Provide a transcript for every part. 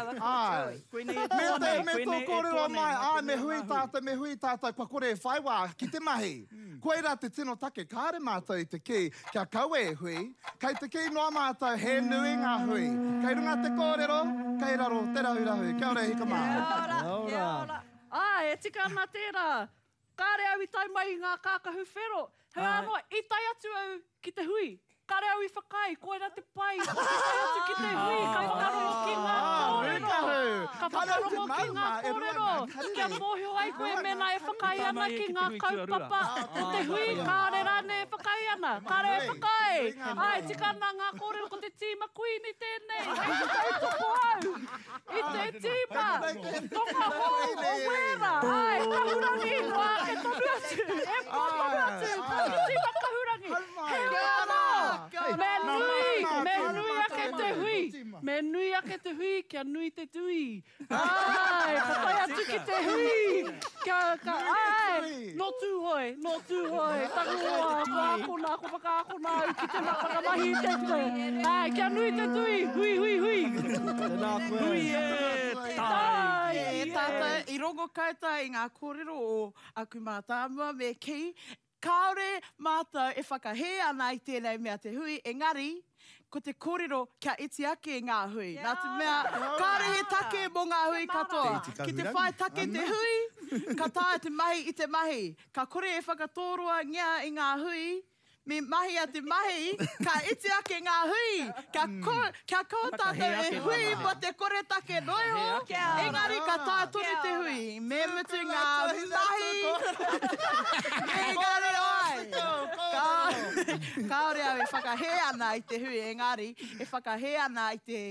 Koe nei e tōnei. Me tō kōrero mai, me hui tātou, pa kore e whaiwa ki te mahi. Koe rā te tino take, kāre mātou i te ki, kia kaue e hui, kai te ki noa mātou, he nui ngā hui. Kei runga te kōrero, kei raro, te rahu. Kia ora hika mā. Kia ora. E tika ana tērā. Kāre au I tai mai ngā kākahu whero. He anoa, I tai atu au ki te hui. Kāre au I whakai, koe rā te pai. I tai atu ki te hui, ka whakarongo ki ngā kōrero. Ka whakarongo ki ngā kōrero. Kia mōhio ai koe mena e whakai ana ki ngā kaupapa. O te hui, kāre rāne e whakai ana. Kāre e whakai. Tika ana ngā kōrero ko te tīma kuini tēnei. I te tautoko au. I te tīma. Tonga hō, o wera. Kahurangi, noa ke tonu atu. E tonu atu. Ki tīma kahurangi. He ana. Me nui ake te hui. Me nui ake te hui, kia nui te tui. Papai atu ki te hui. No tū hoi. Tangoa, ko whakaakona au ki te mahi te tui. Kia nui te tui. Hui. Tēnā koe. Hui tai. Tātou, I rongo kauta I ngā kōrero o aku mātāmua me kei. Kāore mātou e whakahē ana I tēnei mea te hui, engari, ko te kōrero kia iti ake ngā hui. Nā te mea, kāre he take mō ngā hui katoa. Ki te whai take te hui, ka tāia te mahi I te mahi. Ka kore e whakatōrua ngia I ngā hui, me mahi a te mahi, ka iti ake ngā hui. Kia koa tātou e hui mo te kore take noio. Engari ka tāia tore te hui. Me mutu ngā mahi. Engari oi. Kāore au e whakahē ana I te hui. Engari, e whakahē ana I te...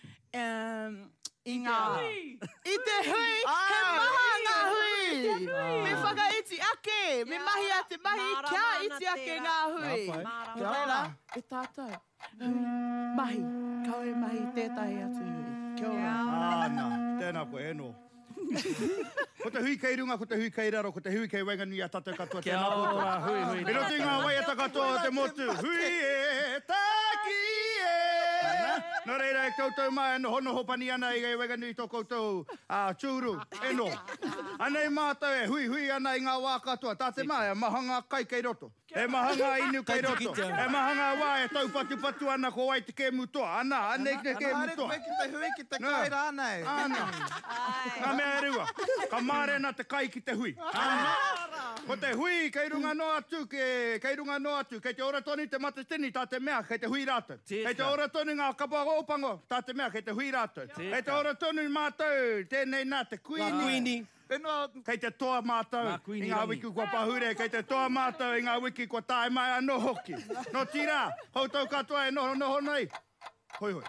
I te hui, he maha ngā hui. Me whakaiti ake, me mahi a te mahi, kia iti ake ngā hui. Reira, e tātou. Mahi, kau e mahi tētahi atu hui. Kia ora. Āna, tēnā koe eno. Ko te hui kei runga, ko te hui kei raro, ko te hui kei wainganui a tātou katoa tēnā kōtua. Hui. Pino te ngā wai ata katoa te motu. Hui e taki e. Nā reira e koutou mai no hono hopani ana I gai waganui tō koutou tūru, eno. Anei mātou e hui ana I ngā wā katoa. Tā te mai, mahanga kai kei roto. E mahanga inu kei roto. E mahanga wā e tau patu ana ko wai te ke mutoa. Ana, anei te ke mutoa. Ki te hui, ki te kai rānei. Ana. Ngā mea e rua. Ka mārena te kai ki te hui. Ana. Ko te hui, kei runga no atu, kei te ora tonu te matatini, tā te mea, kei te hui rātou. Kei te ora tonu ngā kapa opango, tā te mea, kei te hui rātou. Kei te ora tonu mātou, tēnei nā te kuini. Kei te toa mātou, I ngā wiki kua pahure, kei te toa mātou, I ngā wiki kua tae mai anō hoki. No tira, houtou katoa e noho nei. Hoi.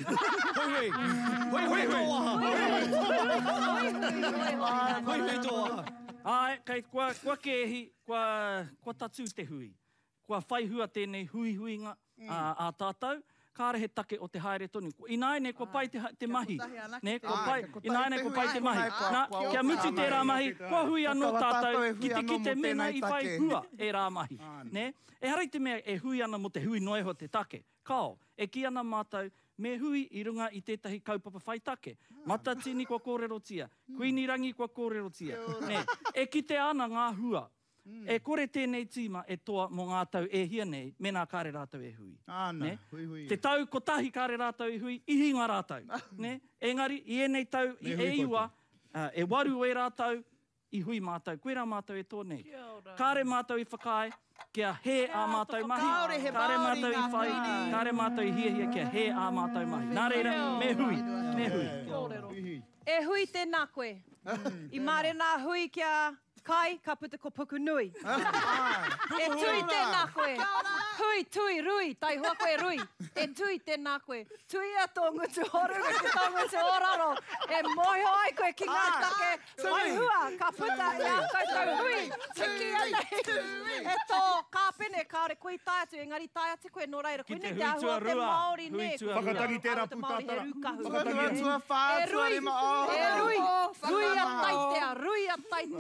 Hoi toa. Ai, kei kua kehi, kua tatu te hui. Kua whaihua tēnei hui-huinga a tātou. Kāre he take o te haere tonu. Inaene kua pai te mahi. Inaene kua pai te mahi. Kia mitu te rā mahi, kua hui anō tātou, ki te mena I whai hua e rā mahi. E harai te mea e hui ana mo te hui noiho te take. Kao, e ki ana mātou, me hui I runga I tētahi kaupapa whai take. Matatini kua kōrero tia. Kuinirangi kua kōrero tia. E ki te ana ngā hua. E kore tēnei tīma e toa mō ngā tau e hia nei, mena kāre rātou e hui. Āna, hui. Te tau ko tahi kāre rātou e hui, ihi ngā rātou. Engari, I enei tau, e iwa, e waru e rātou, I hui mātou. Koe rā mātou e tōnei. Kāre mātou I whakai, kia he a mātou mahi. Kāre mātou I whai, kāre mātou I hia kia he a mātou mahi. Nā reira, me hui. E hui tēnā koe. I mare nā hui kia... Kai, ka puta ko puku nui. E tui tēnā koe. Hui, tui, rui, tai hoa koe rui. E tui tēnā koe. Tui a tō ngutu horunga ki tō ngutu oraro. E moho ai koe ki ngā take. Mai hua, ka puta I a koutou hui. Tiki anei. E tō kāpene, kāre koe tai atu. Engari tai atu koe no reira. Koe ne te ahua te Māori ne. Whakatangi tērā putātara. Whakatangi atua whātua rima. E rui. Rui a taitea, rui a taitea.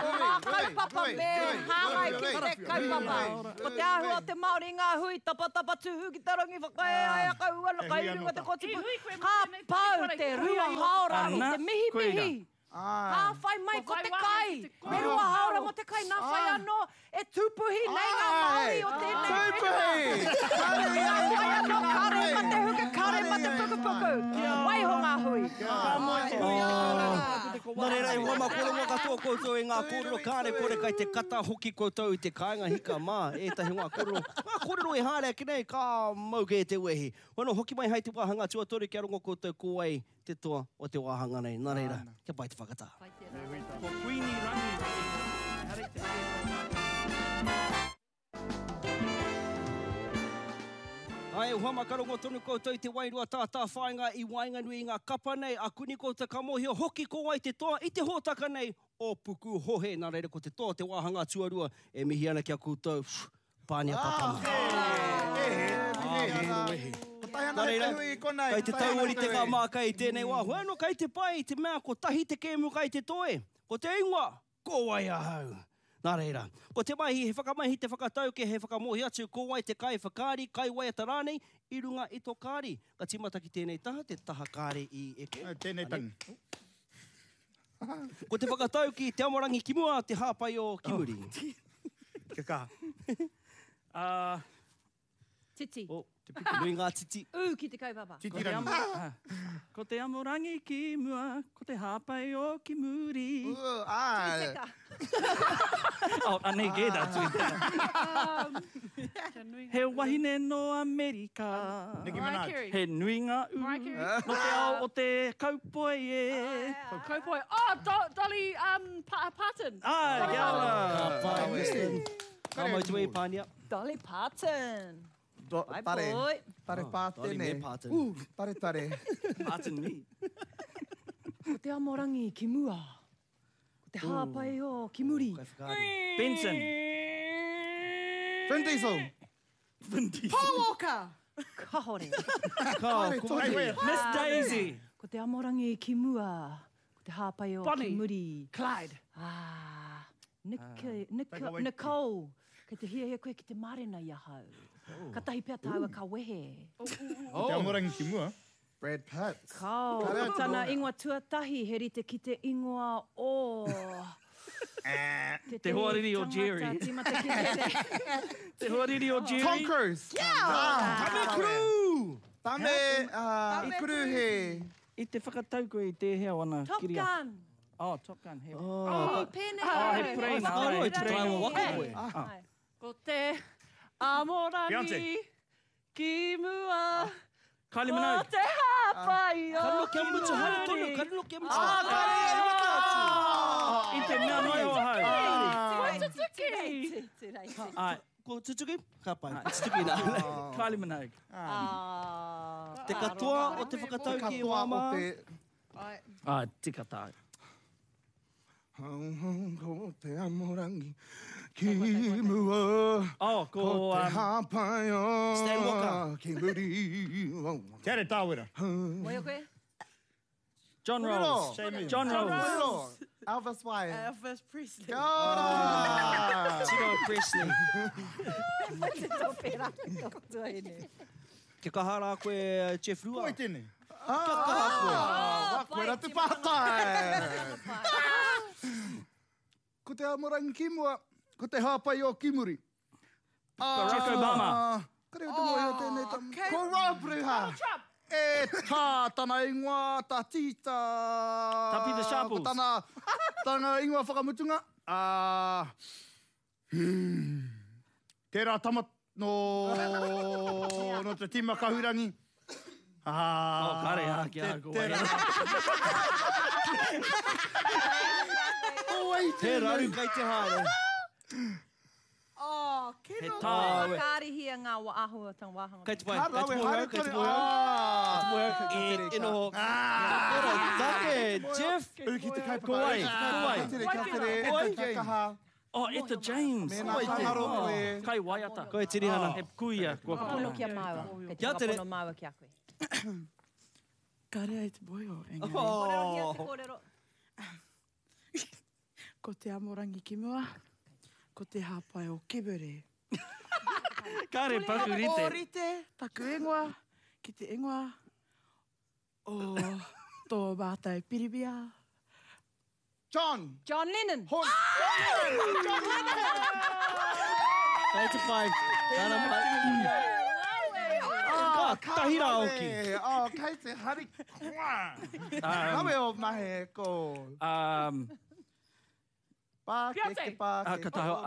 kaupapa me hangai ki te kaupapa. Ko te ahu o te Māori ngā hui tapa tuhu ki te rangi whakae ai a kauana kairunga te kotipu. Ka pau te rua haorangi, te mihi. Ka whai mai ko te kai. Me rua haora mo te kai nā whai anō e tupuhi nei ngā Māori o tēnei. Tupuhi! Whai anō kare ma te huka, kare ma te pukupuku. Waiho ngā hui. Nā reira, e wama koromo katoa koutou e ngā kōrero kāre kore kai te kata hoki koutou i te kāinga hika mā. Ētahi ngā kōrero. Ngā kōrero e hārea ki nei, kā mauke e te wehi. Wano, hoki mai hei te wāhanga tuatori kia rongo koutou ko ai te toa o te wāhanga nei. Nā reira, kia pai te whakatā. Ko Queenie rangi. Hare te Ai, uhama karongo tonu koutou i te wairua tātā whainga i Wainganui i ngā kapa nei. A kuni koutou ka mohio hoki ko ai te toa i te hōtaka nei o puku hohe. Nā reira ko te toa te wāhanga tuarua e mihi ana kia koutou. Pānia papama. Nā reira, kai te tauori te ngā mākai i tēnei wā. Bueno, kai te pai, te mea ko tahi te kēmu kai te toe. Ko te ingoa, ko ai ahau. Nā reira, ko te mahi, he whakamahi te whakatau ke he whakamohi atu ko ai te kai whakari, kai wai ata rānei, i runga i tō kāri. Ka timata ki tēnei taha, te taha kāre i eke. Tēnei tangi. Ko te whakatau ki te amorangi ki mua, te hāpai o Kimuri. Ke kā. Titi. Te piki nui ngā titi. Ki te kaupapa. Titi rangi. Ko te amorangi ki mua, ko te hāpai o Kimuri. Ai. Oh, anei gēda tui tēnā. He wahine no Amerika. Nicki Minaj. He nui ngā u. Mariah Carey. No te ao o te kaupoi e. Kaupoi. Dolly Parton. Ai, kia ora. Pai Western. Ka mau tu e pānia. Dolly Parton. Bye, Tare. boy. Tare Dolly pātene. me Parton. Tare. Martin me. Ko te amorangi ki mua. Ko te hāpai o Kimuri. Kai whakari. Benson. Vin Diesel. Vin Diesel. Paul Walker. Kahore. Tare toki. Miss Daisy. Ko te amorangi ki mua. Ko te hāpai o Bonnie. Kimuri. Clyde. Nicole. Kei te hia koe ki te marena i ahau. Ka tahi pia tāua ka wehe. Te amorangi ki mua. Brad Pitt. Kau, ko tana ingoa tuatahi, he rite ki te ingoa o... Te hoariri o Jerry. Timata ki te... Te hoariri o Jerry. Tom Cruise. Tame crew! Tame ikuru he. I te whakatau koe i te hea wana Top kiria. Gun! Oh, Top Gun. He. Pene! he preina, Whakaro e te trai o waka koe. Ko te amorangi Beyonce. ki mua. Kylie Ko Minogue. te hāpai o Karino kia ki mutu hari tonu, muri. karino kia mutu. I te mea mai o hau. Tutuki. Ai, Ko tutuki? Ka pai, ko tutuki nā. Kylie Minogue. Te katoa o te whakatau ki Katoa wama. o te... Ai, tika tāu. Ko te amorangi ki mua. Oh, Ko ko... te hāpai o Stan Walker. Kimuri. Te are tāwera. Moia koe? John Kōrero. Rolls. John Rolls. Kōrero. Elvis Wai. Elvis Presley. Kia ora. Tino Presley. Te tōpera, tōtua ene. Ke kahara koe Jeff Rua. Koe tēnei. Koe ra te pātai. Ko te amorangi ki mua. Ko te hāpai o Kimuri. Barack Obama. Kare o te moe o tēnei tam. Ko Rob Ruha. E tā tana ingoa, tā tita. Tā Peter Sharples. Ko tana ingoa whakamutunga. Tērā tamat no te tima kahurangi. Oh, kare ha, kia ko wai. Te raru kai te haere. He Oh, tāu. kāri hia ngā wa ahua tang wahanga. Kai te pai, Hara kai te we, moe hara au, kai te kore. moe au. Moe E noho. Ora, take, Jeff. Uki te kai Ko wai, papai. ko wai. Ka tere, ka tere. Oi. E te kaha. Oh, Etta James. Me nā kaharo koe. Kai waiata. Koe tirihana. He kuia. Kua Puno kia maua. Kei te Kia tere. wapono maua kia koe. Kare ai te boio. Kōrero hia te kōrero. Ko te amorangi ki mua, ko te hapai o Kibere. Kāre paku O rite. rite, paku ingoa, ki te ingoa, o tō mātai piribia. John. John Lennon. Hon. John Lennon. Kei te pai. Kāna mai. Tahi rā hoki. Oh, kei te hari. Kawe o mahe ko. Pākeke, pākeke.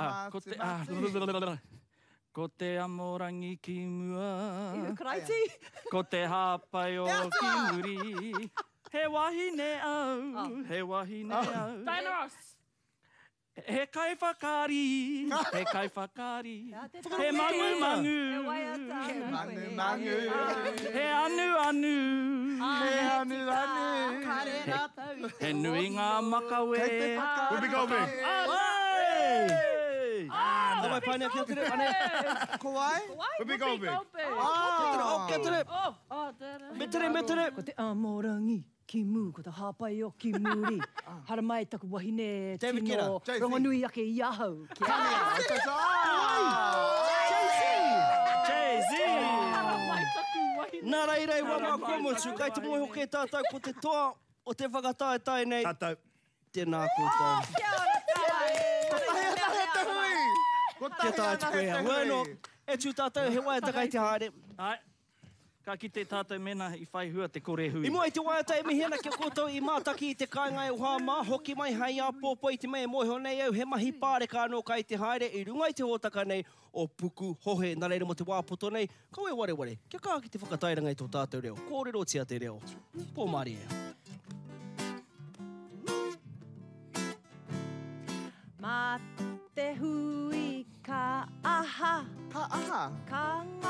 Ko te amorangi ki mua. Karaiti. Ko te hāpai o ki muri. He wahine au, he wahine au. Diana Ross. He kai whakari, he kai whakari. He mangu mangu, E waiata. Mangu, mangu. he anu anu. He anu, anu. Kare rā tau. He nui ngā makawe. Kei te whaka. Ubi Gobi. Awai painea kia tere, ane. Ko ai? Ubi Gobi. Kia tere. Me tere, me tere. Ko te amorangi ki mū, ko te hāpai o ki muri. Hara mai taku wahine David tino Kira. rongonui ake i ahau. Kia Jay-Z. Nā rei rei wama komotu, kai te moe hoke tātou ko te toa o te whakataetai nei. Tātou. Tēnā koutou. Kia ora tāwai. Kia tāu te koe hea. Bueno, e tū tātou he waiata kai te haere. Ai, ka ki te tātou mena i whai hua te kore hui. I mua i te waiata e mihena kia koutou i mātaki i te kāinga e uhama, hoki mai hai a pōpō i te mea moe honei au, he mahi pāreka anō kai te haere, i runga i te hōtaka nei o puku hohe, nā reira mo te wāpoto nei, kaue ware ware, kia kā ki te whakatairanga i tō tātou reo, kōrero tia te reo, pō Māori e. Mā te hui ka aha, Ka aha. ka ngā